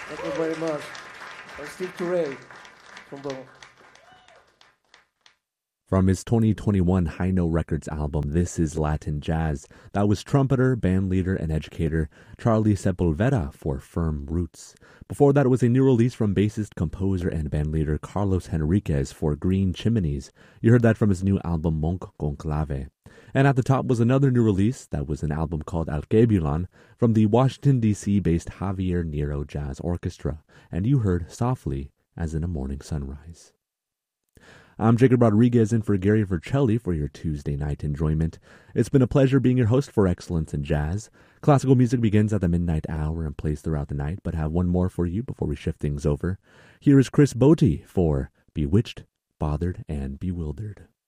Thank you very much. And Steve Turre, trombone. From his 2021 High Note Records album, This Is Latin Jazz, that was trumpeter, bandleader, and educator Charlie Sepulveda for Firm Roots. Before that, it was a new release from bassist, composer, and bandleader Carlos Henriquez for Green Chimneys. You heard that from his new album Monk Conclave. And at the top was another new release that was an album called Alkebulan from the Washington, D.C.-based Javier Nero Jazz Orchestra. And you heard Softly as in a Morning Sunrise. I'm Jacob Rodriguez in for Gary Vercelli for your Tuesday night enjoyment. It's been a pleasure being your host for Excellence in Jazz. Classical music begins at the midnight hour and plays throughout the night, but have one more for you before we shift things over. Here is Chris Botti for Bewitched, Bothered, and Bewildered.